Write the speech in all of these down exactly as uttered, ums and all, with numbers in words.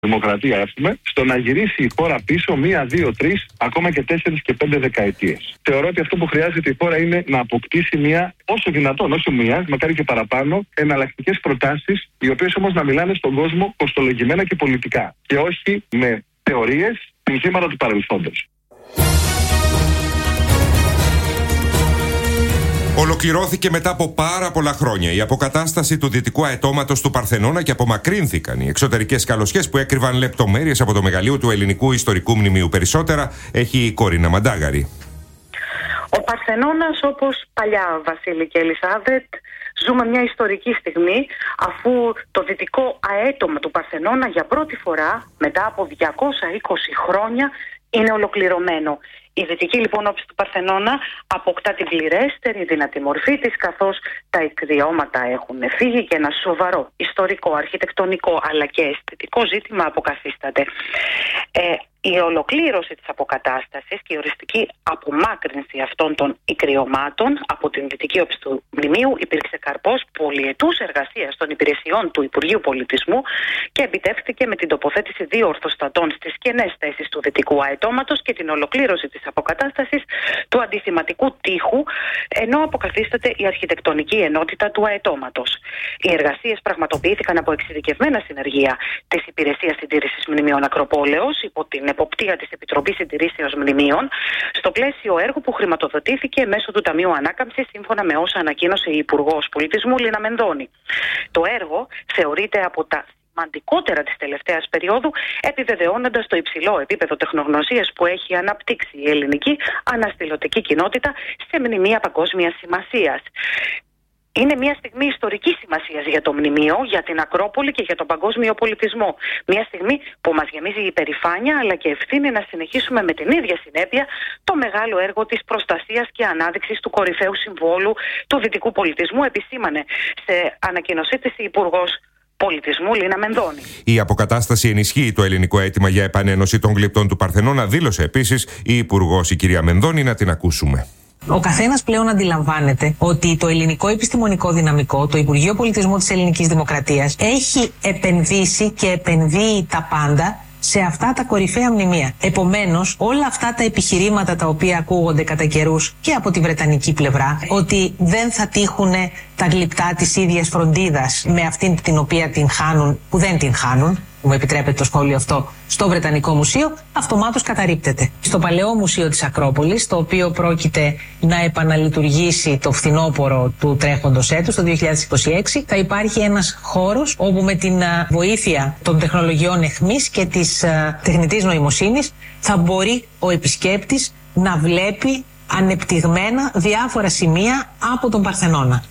Δημοκρατία έχουμε, στο να γυρίσει η χώρα πίσω μία, δύο, τρεις, ακόμα και τέσσερις και πέντε δεκαετίες. Θεωρώ ότι αυτό που χρειάζεται η χώρα είναι να αποκτήσει μία, όσο δυνατόν, όσο μία, μακάρι και παραπάνω, εναλλακτικές προτάσεις, οι οποίες όμως να μιλάνε στον κόσμο κοστολογημένα και πολιτικά. Και όχι με θεωρίες, συνθήματα του παρελθόντος. Ολοκληρώθηκε μετά από πάρα πολλά χρόνια η αποκατάσταση του δυτικού αετώματος του Παρθενώνα και απομακρύνθηκαν οι εξωτερικές καλοσιές που έκρυβαν λεπτομέρειες από το μεγαλείο του ελληνικού ιστορικού μνημείου. Περισσότερα έχει η Κορίνα Μαντάγαρη. Ο Παρθενώνας, όπως παλιά, Βασίλη και Ελισάβετ, ζούμε μια ιστορική στιγμή, αφού το δυτικό αέτωμα του Παρθενώνα για πρώτη φορά μετά από διακόσια είκοσι χρόνια είναι ολοκληρωμένο. Η δυτική λοιπόν όψη του Παρθενώνα αποκτά την πληρέστερη δυνατή μορφή της, καθώς τα ικριώματα έχουν φύγει και ένα σοβαρό ιστορικό, αρχιτεκτονικό αλλά και αισθητικό ζήτημα αποκαθίσταται. Ε, η ολοκλήρωση της αποκατάστασης και η οριστική απομάκρυνση αυτών των ικριωμάτων από την δυτική όψη του μνημείου υπήρξε καρπός πολυετούς εργασίας των υπηρεσιών του Υπουργείου Πολιτισμού και επιτεύχθηκε με την τοποθέτηση δύο ορθοστατών στις κενές θέσεις του δυτικού αετώματος και την ολοκλήρωση της αποκατάστασης του αντιθυματικού τείχου, ενώ αποκαθίσταται η αρχιτεκτονική ενότητα του αετώματος. Οι εργασίες πραγματοποιήθηκαν από εξειδικευμένα συνεργεία της Υπηρεσίας Συντήρησης Μνημείων Ακροπόλεως υπό την εποπτεία της Επιτροπής Συντηρήσεως Μνημείων, στο πλαίσιο έργου που χρηματοδοτήθηκε μέσω του Ταμείου Ανάκαμψης, σύμφωνα με όσα ανακοίνωσε η Υπουργός Πολιτισμού Λίνα Μενδώνη. Το έργο θεωρείται από τα σημαντικότερα της τελευταίας περίοδου, επιβεβαιώνοντας το υψηλό επίπεδο τεχνογνωσίας που έχει αναπτύξει η ελληνική αναστηλωτική κοινότητα σε μνημεία παγκόσμιας σημασίας. Είναι μια στιγμή ιστορικής σημασίας για το μνημείο, για την Ακρόπολη και για τον παγκόσμιο πολιτισμό. Μια στιγμή που μας γεμίζει υπερηφάνεια αλλά και ευθύνη να συνεχίσουμε με την ίδια συνέπεια το μεγάλο έργο της προστασίας και ανάδειξης του κορυφαίου συμβόλου του δυτικού πολιτισμού, επισήμανε σε ανακοίνωσή της η Υπουργός Πολιτισμού Λίνα Μενδώνη. Η αποκατάσταση ενισχύει το ελληνικό αίτημα για επανένωση των γλυπτών του Παρθενώνα, δήλωσε επίσης η Υπουργός, η κυρία Μενδώνη, να την ακούσουμε. Ο καθένας πλέον αντιλαμβάνεται ότι το ελληνικό επιστημονικό δυναμικό, το Υπουργείο Πολιτισμού της Ελληνικής Δημοκρατίας, έχει επενδύσει και επενδύει τα πάντα σε αυτά τα κορυφαία μνημεία. Επομένως, όλα αυτά τα επιχειρήματα τα οποία ακούγονται κατά καιρούς και από τη βρετανική πλευρά, ότι δεν θα τύχουν τα γλυπτά της ίδιας φροντίδας με αυτήν την οποία την χάνουν, που δεν την χάνουν, που μου επιτρέπετε το σχόλιο αυτό, στο Βρετανικό Μουσείο, αυτομάτως καταρρίπτεται. Στο παλαιό Μουσείο της Ακρόπολης, το οποίο πρόκειται να επαναλειτουργήσει το φθινόπωρο του τρέχοντος έτους, το δύο χιλιάδες είκοσι έξι, θα υπάρχει ένας χώρος όπου με την βοήθεια των τεχνολογιών εχμής και της α, τεχνητής νοημοσύνης θα μπορεί ο επισκέπτης να βλέπει ανεπτυγμένα διάφορα σημεία από τον Παρθενώνα.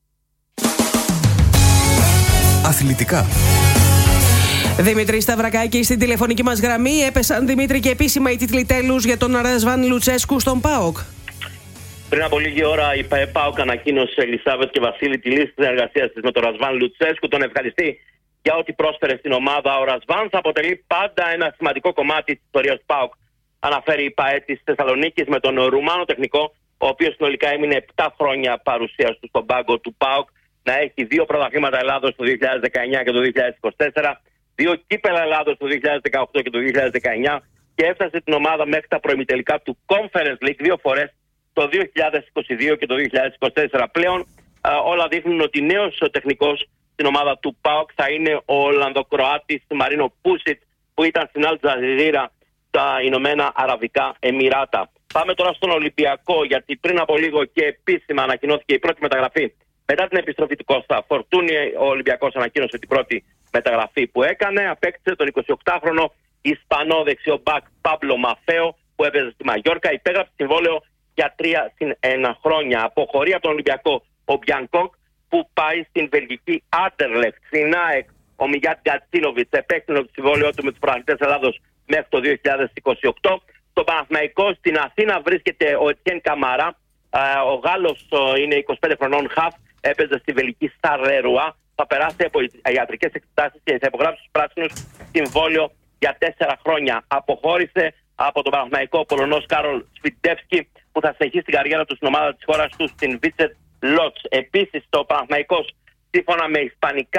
Αθλητικά. Δημήτρη Σταυρακάκη στην τηλεφωνική μας γραμμή. Έπεσαν, Δημήτρη, και επίσημα οι τίτλοι τέλους για τον Ρασβάν Λουτσέσκου στον ΠΑΟΚ. Πριν από λίγη ώρα η ΠΑΟΚ ανακοίνωσε, Ελισάβετ και Βασίλη, τη λύση της συνεργασίας της με τον Ρασβάν Λουτσέσκου. Τον ευχαριστεί για ό,τι πρόσφερε στην ομάδα. Ο Ρασβάν θα αποτελεί πάντα ένα σημαντικό κομμάτι της ιστορίας του ΠΑΟΚ, αναφέρει η ΠΑΕ της Θεσσαλονίκης, με τον Ρουμάνο τεχνικό, ο οποίος συνολικά έμεινε επτά χρόνια παρουσίας του στον πάγκο του ΠΑΟΚ, να έχει δύο πρωταθλήματα Ελλάδος το δύο χιλιάδες δεκαεννιά και το δύο χιλιάδες είκοσι τέσσερα, δύο κύπελα Ελλάδος το δύο χιλιάδες δεκαοκτώ και το δύο χιλιάδες δεκαεννιά και έφτασε την ομάδα μέχρι τα προημιτελικά του Conference League δύο φορές το δύο χιλιάδες είκοσι δύο και το δύο χιλιάδες είκοσι τέσσερα. Πλέον α, όλα δείχνουν ότι νέος τεχνικός στην ομάδα του ΠΑΟΚ θα είναι ο Ολλανδοκροάτης Μαρίνο Πούσιτ, που ήταν στην Αλ Τζαζίρα στα Ηνωμένα Αραβικά Εμιράτα. Πάμε τώρα στον Ολυμπιακό, γιατί πριν από λίγο και επίσημα ανακοινώθηκε η πρώτη μεταγραφή. Μετά την επιστροφή του Κώστα Φορτούνη, ο Ολυμπιακός ανακοίνωσε την πρώτη μεταγραφή που έκανε. Απέκτησε τον εικοσιοκτάχρονο Ισπανό δεξιό μπακ Παμπλο Μαφέο, που έπαιζε στη Μαγιόρκα. Υπέγραψε συμβόλαιο για τρία συν ένα χρόνια. Αποχωρεί από τον Ολυμπιακό ο Μπιανκόκ, που πάει στην βελγική Άντερλεχτ. Στην ΑΕΚ ο Μιγιάτ Γκατσίνοβιτς επέκτηνε το συμβόλαιό του με τους πρωταθλητές Ελλάδος μέχρι το δύο χιλιάδες είκοσι οκτώ. Στο Παναθηναϊκό στην Αθήνα βρίσκεται ο Ετιέν Καμαρά. Ο Γάλλος είναι είκοσι πέντε χρονών χαφ, έπαιζε στη βελγική Σταρερουά. Θα περάσει από ιατρικές εξετάσεις και θα υπογράψει στους πράσινους συμβόλαιο για τέσσερα χρόνια. Αποχώρησε από τον Παναθηναϊκό ο Πολωνός Κάρολ Σφιντεύσκι, που θα συνεχίσει την καριέρα του στην ομάδα της χώρας του στην Βίτσετ Λότς. Επίσης, το Παναθηναϊκός, σύμφωνα με ισπανικά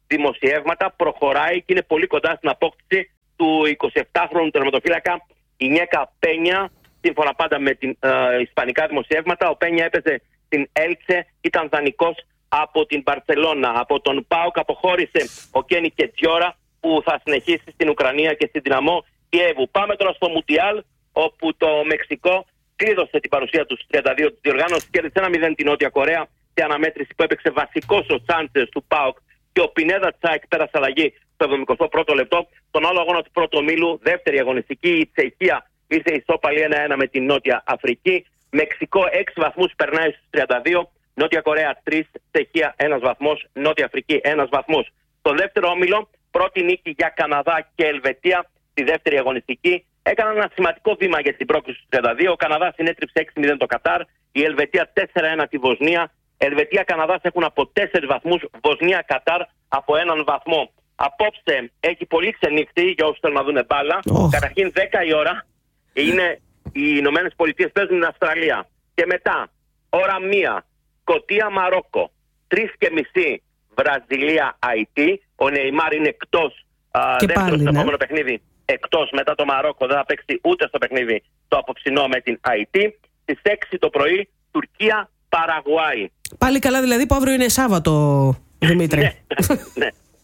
δημοσιεύματα προχωράει και είναι πολύ κοντά στην απόκτηση του εικοσιεπτάχρονου τερματοφύλακα Ινιέκα Πένια. Σύμφωνα πάντα με την ε, ισπανικά δημοσιεύματα, ο Πένια έπαιζε στην Έλτσε, ήταν δανεικός από την Μπαρσελόνα. Από τον ΠΑΟΚ αποχώρησε ο Κένι Κετζιόρα, που θα συνεχίσει στην Ουκρανία και στην Δυναμό Κιέβου. Πάμε τώρα στο Μουντιάλ, όπου το Μεξικό κλείδωσε την παρουσία του στις τριάντα δύο της διοργάνωσης, κέρδισε ένα μηδέν την Νότια Κορέα σε αναμέτρηση που έπαιξε βασικός ο Σάντσες του ΠΑΟΚ και ο Πινέδα Τσάικ πέρασε αλλαγή στο εβδομηκοστό πρώτο λεπτό. Τον άλλο αγώνα του πρώτου ομίλου, δεύτερη αγωνιστική, η Τσεχία ήρθε ισόπαλη ένα ένα με την Νότια Αφρική. Μεξικό έξι βαθμούς, περνάει στους τριάντα δύο. Νότια Κορέα τρία, Τσεχία ένας βαθμός, Νότια Αφρική ένας βαθμός. Στο δεύτερο όμιλο, πρώτη νίκη για Καναδά και Ελβετία στη δεύτερη αγωνιστική. Έκαναν ένα σημαντικό βήμα για την πρόκληση στους τριάντα δύο. Ο Καναδάς συνέτριψε έξι μηδέν το Κατάρ, η Ελβετία τέσσερα ένα τη Βοσνία. Ελβετία-Καναδάς έχουν από τέσσερις βαθμούς, Βοσνία-Κατάρ από έναν βαθμό. Απόψε έχει πολύ ξενύχτη για όσους θέλουν να δουν μπάλα. Oh. Καταρχήν δέκα η ώρα είναι οι Ηνωμένες Πολιτείες παίζουν στην Αυστραλία. Και μετά, ώρα μία, Σκωτία Μαρόκο. Τρεις και μισή Βραζιλία Αϊτή. Ο Νεϊμάρ είναι εκτός. Δεύτερο στο επόμενο παιχνίδι. Εκτός μετά το Μαρόκο. Δεν θα παίξει ούτε στο παιχνίδι το απόψινό με την Αϊτή. Στις έξι το πρωί Τουρκία Παραγουάη. Πάλι καλά δηλαδή που αύριο είναι Σάββατο, Δημήτρη. ναι, ναι.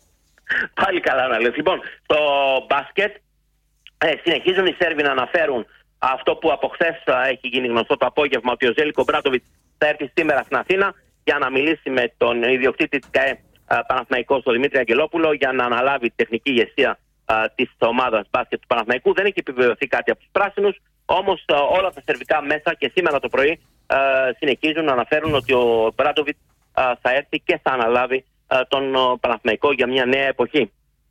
Πάλι καλά να λες. Λοιπόν, στο μπάσκετ ε, συνεχίζουν οι Σέρβοι να αναφέρουν αυτό που από χθες έχει γίνει γνωστό το απόγευμα, ότι ο Ζέλικο Μπράντοβιτς θα έρθει σήμερα στην Αθήνα για να μιλήσει με τον ιδιοκτήτη της ΚΑΕ Παναθηναϊκός, τον Δημήτρη Αγγελόπουλο, για να αναλάβει τη τεχνική ηγεσία της ομάδας μπάσκετ του Παναθηναϊκού. Δεν έχει επιβεβαιωθεί κάτι από τους πράσινους, όμως όλα τα σερβικά μέσα και σήμερα το πρωί συνεχίζουν να αναφέρουν ότι ο Μπράντοβιτς θα έρθει και θα αναλάβει τον Παναθηναϊκό για μια νέα εποχή.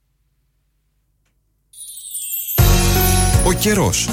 Ο καιρός.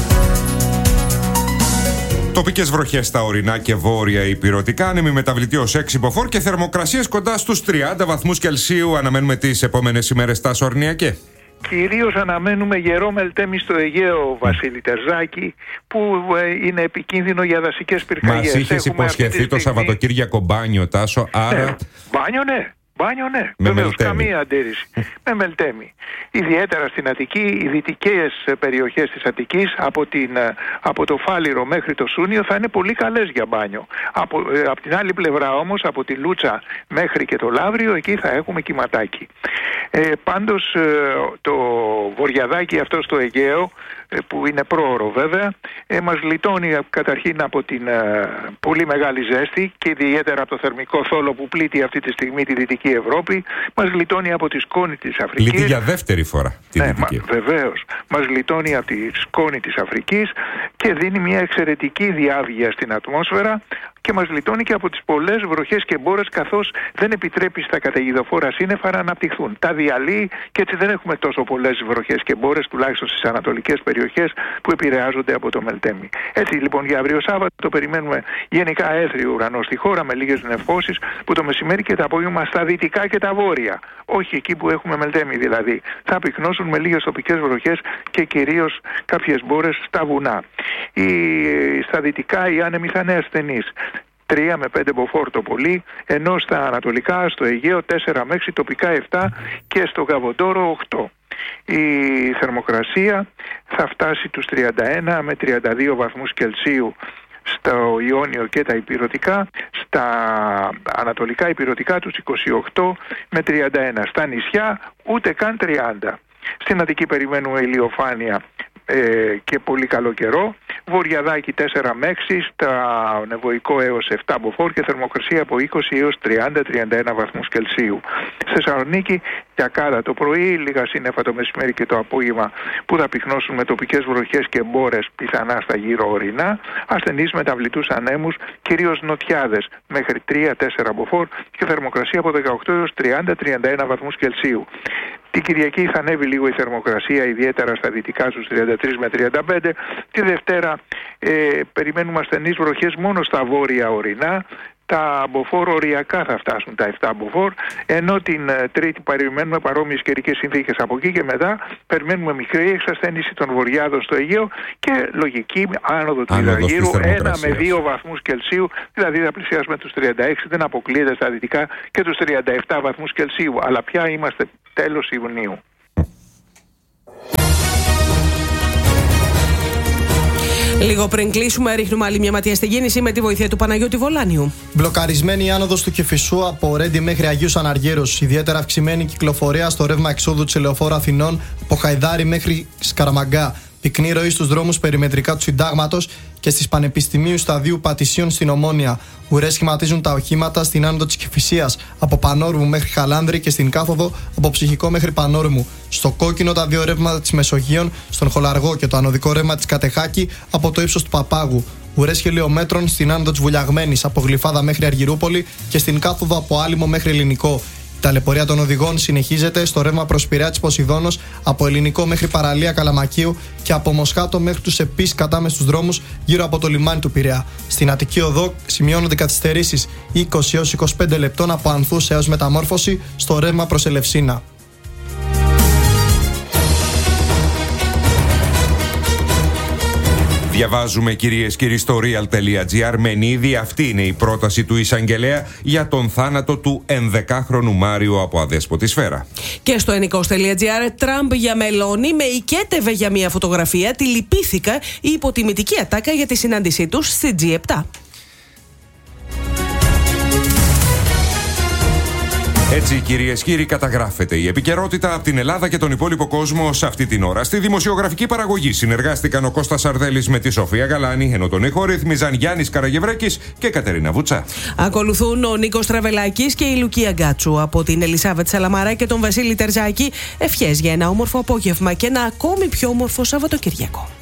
Τοπικές βροχές στα ορεινά και βόρεια υπηρετικά, άνεμη μεταβλητή ως έξι μποφόρ και θερμοκρασίες κοντά στους τριάντα βαθμούς Κελσίου. Αναμένουμε τις επόμενες ημέρες στα Σορνιακέ. Κυρίως αναμένουμε γερό μελτέμι στο Αιγαίο, Βασίλη Τερζάκη, που είναι επικίνδυνο για δασικές πυρκαγιές. Μας είχες υποσχεθεί το Σαββατοκύριακο μπάνιο, Τάσο, άρα... Ναι, μπάνιο ναι. Μπάνιο ναι, βεβαίως, καμία αντίρρηση. Με μελτέμι. Ιδιαίτερα στην Αττική, οι δυτικές περιοχές της Αττικής, από, την, από το Φάληρο μέχρι το Σούνιο, θα είναι πολύ καλές για μπάνιο. Από, από την άλλη πλευρά όμως, από τη Λούτσα μέχρι και το Λαύριο, εκεί θα έχουμε κυματάκι. Ε, πάντως το βορειαδάκι αυτό στο Αιγαίο, που είναι πρόωρο βέβαια, ε, μας γλιτώνει καταρχήν από την ε, πολύ μεγάλη ζέστη και ιδιαίτερα από το θερμικό θόλο που πλήττει αυτή τη στιγμή τη Δυτική Ευρώπη. Μας γλιτώνει από τη σκόνη της Αφρικής. Πλήττει για δεύτερη φορά τη ναι, Δυτική. Μα, βεβαίως. Μας γλιτώνει από τη σκόνη της Αφρικής και δίνει μια εξαιρετική διάβγεια στην ατμόσφαιρα και μας γλιτώνει και από τις πολλές βροχές και μπόρες, καθώς δεν επιτρέπει στα καταιγιδοφόρα σύννεφα να αναπτυχθούν. Τα διαλύει και έτσι δεν έχουμε τόσο πολλές βροχές και μπόρες, τουλάχιστον στις ανατολικές περιοχές που επηρεάζονται από το μελτέμι. Έτσι λοιπόν για αύριο Σάββατο περιμένουμε γενικά έθριο ουρανό στη χώρα με λίγες νεφώσεις, που το μεσημέρι και το απόγευμα στα δυτικά και τα βόρεια, όχι εκεί που έχουμε μελτέμι δηλαδή, θα πυκνώσουν με λίγες τοπικές βροχές και κυρίως κάποιες μπόρες στα βουνά. Η, στα δυτικά οι άνεμοι θα είναι ασθενείς. τρία με πέντε μποφόρ το πολύ, ενώ στα ανατολικά, στο Αιγαίο τέσσερα με έξι, τοπικά επτά και στο Γαβοντόρο οκτώ. Η θερμοκρασία θα φτάσει τους τριάντα ένα με τριάντα δύο βαθμούς Κελσίου στο Ιόνιο και τα υπηρετικά, στα ανατολικά υπηρετικά τους είκοσι οκτώ με τριάντα ένα, στα νησιά ούτε καν τριάντα. Στην Αττική περιμένουμε ηλιοφάνεια ε, και πολύ καλό καιρό, βορειαδάκι τέσσερα με έξι, στα νεβοϊκό έως επτά μποφόρ και θερμοκρασία από είκοσι έως τριάντα με τριάντα ένα βαθμούς Κελσίου. Στη Θεσσαλονίκη για κάτα το πρωί, λίγα σύννεφα το μεσημέρι και το απόγευμα που θα πυκνώσουν με τοπικές βροχές και μπόρες πιθανά στα γύρω ορεινά, ασθενείς μεταβλητούς ανέμους, κυρίως νοτιάδες μέχρι τρία με τέσσερα μποφόρ και θερμοκρασία από δεκαοκτώ έως τριάντα με τριάντα ένα βαθμούς Κελσίου. Την Κυριακή θα ανέβει λίγο η θερμοκρασία, ιδιαίτερα στα δυτικά στους τριάντα τρία με τριάντα πέντε. Τη Δευτέρα ε, περιμένουμε ασθενείς βροχές μόνο στα βόρεια ορεινά, Τα μποφόρ οριακά θα φτάσουν τα επτά μποφόρ, ενώ την ε, Τρίτη περιμένουμε παρόμοιες καιρικές συνθήκες. Από εκεί και μετά περιμένουμε μικρή εξασθένηση των βορειάδων στο Αιγαίο και λογική άνοδο του υδραργύρου ένα με δύο βαθμούς Κελσίου, δηλαδή θα πλησιάσουμε τους τριάντα έξι, δεν αποκλείεται στα δυτικά και τους τριάντα επτά βαθμούς Κελσίου, αλλά πια είμαστε τέλος Ιουνίου. Λίγο πριν κλείσουμε, ρίχνουμε άλλη μια ματιά στη κίνηση με τη βοήθεια του Παναγιώτη Βολάνιου. Μπλοκαρισμένη η άνοδος του Κηφισού από Ρέντι μέχρι Αγίους Αναργύρους. Ιδιαίτερα αυξημένη κυκλοφορία στο ρεύμα εξόδου της Ελεοφόρου Αθηνών από Χαϊδάρη μέχρι Σκαραμαγκά. Πυκνή ροή στους δρόμους περιμετρικά του Συντάγματος και στις Πανεπιστημίου Σταδίου Πατησίων στην Ομόνια. Ουρές σχηματίζουν τα οχήματα στην άνοδο της Κηφισίας από Πανόρμου μέχρι Χαλάνδρη και στην κάθοδο από Ψυχικό μέχρι Πανόρμου. Στο κόκκινο τα δύο ρεύματα της Μεσογείων, στον Χολαργό και το ανωδικό ρεύμα της Κατεχάκη από το ύψος του Παπάγου. Ουρές χιλιόμετρων στην άνοδο της Βουλιαγμένης από Γλυφάδα μέχρι Αργυρούπολη και στην κάθοδο από Άλυμο μέχρι Ελληνικό. Η ταλαιπωρία των οδηγών συνεχίζεται στο ρεύμα προς Πειραιά της Ποσειδώνος από Ελληνικό μέχρι Παραλία Καλαμακίου και από Μοσχάτο μέχρι τους Επείς κατάμεσους δρόμους γύρω από το λιμάνι του Πειραιά. Στην Αττική Οδό σημειώνονται καθυστερήσεις είκοσι έως είκοσι πέντε λεπτών από Ανθούς έως Μεταμόρφωση στο ρεύμα προς Ελευσίνα. Διαβάζουμε, κυρίες και κύριοι, στο real.gr. Μενίδη, αυτή είναι η πρόταση του εισαγγελέα για τον θάνατο του ενδεκάχρονου Μάριου από αδέσποτη σφαίρα. Και στο ενικός.gr, Τραμπ για Μελώνη με οικέτευε για μια φωτογραφία, τη λυπήθηκα η υποτιμητική ατάκα για τη συνάντησή τους στη τζι επτά. Έτσι, κυρίες και κύριοι, καταγράφεται η επικαιρότητα από την Ελλάδα και τον υπόλοιπο κόσμο σε αυτή την ώρα. Στη δημοσιογραφική παραγωγή συνεργάστηκαν ο Κώστας Σαρδέλης με τη Σοφία Γαλάνη, ενώ τον ήχο ρύθμιζαν Γιάννης Καραγευρέκης και Κατερίνα Βουτσά. Ακολουθούν ο Νίκος Τραβελάκης και η Λουκία Γκάτσου. Από την Ελισάβετ Σαλαμαρά και τον Βασίλη Τερζάκη, ευχές για ένα όμορφο απόγευμα και ένα ακόμη πιο όμορφο Σαββατοκυριακό.